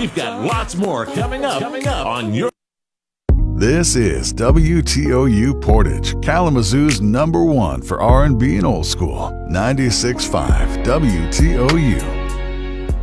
We've got lots more coming up on your... This is WTOU Portage, Kalamazoo's #1 for R&B and old school. 96.5 WTOU.